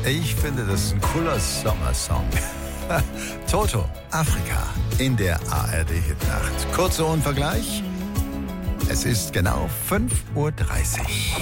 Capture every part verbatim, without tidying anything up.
Ich finde, das ist ein cooler Sommersong. Toto, Afrika, in der A R D-Hitnacht. Kurzer Unvergleich. Es ist genau fünf Uhr dreißig.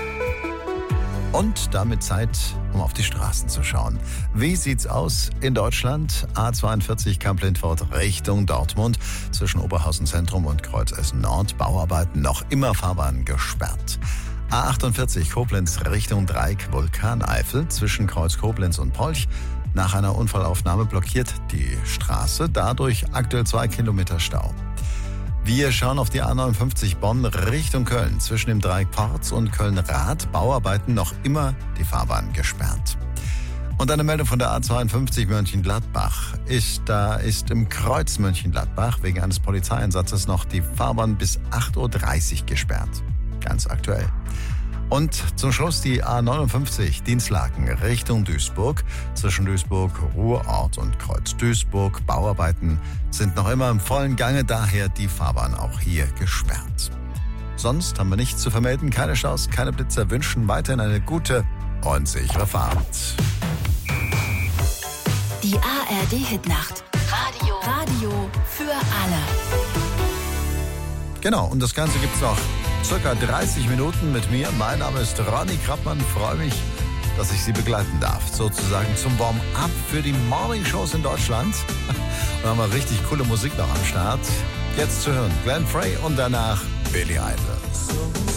Und damit Zeit, um auf die Straßen zu schauen. Wie sieht's aus in Deutschland? A zweiundvierzig Kamp-Lindfort Richtung Dortmund. Zwischen Oberhausen Zentrum und Kreuzessen Nord. Bauarbeiten noch immer Fahrbahn gesperrt. A achtundvierzig Koblenz Richtung Dreieck Vulkaneifel. Zwischen Kreuz Koblenz und Polch. Nach einer Unfallaufnahme blockiert die Straße. Dadurch aktuell zwei Kilometer Stau. Wir schauen auf die A neunundfünfzig Bonn Richtung Köln. Zwischen dem Dreieck Porz und Köln-Rath Bauarbeiten noch immer die Fahrbahn gesperrt. Und eine Meldung von der A zweiundfünfzig Mönchengladbach. Ist, da ist im Kreuz Mönchengladbach wegen eines Polizeieinsatzes noch die Fahrbahn bis acht Uhr dreißig gesperrt. Ganz aktuell. Und zum Schluss die A neunundfünfzig Dienstlaken Richtung Duisburg. Zwischen Duisburg, Ruhrort und Kreuz Duisburg. Bauarbeiten sind noch immer im vollen Gange, daher die Fahrbahn auch hier gesperrt. Sonst haben wir nichts zu vermelden, keine Staus, keine Blitzer, wünschen weiterhin eine gute und sichere Fahrt. Die A R D-Hitnacht. Radio. Radio für alle. Genau, und das Ganze gibt's noch circa dreißig Minuten mit mir. Mein Name ist Ronny Krappmann. Freue mich, dass ich Sie begleiten darf. Sozusagen zum Warm-up für die Morning-Shows in Deutschland. Und haben wir richtig coole Musik noch am Start. Jetzt zu hören Glenn Frey und danach Billy Idol.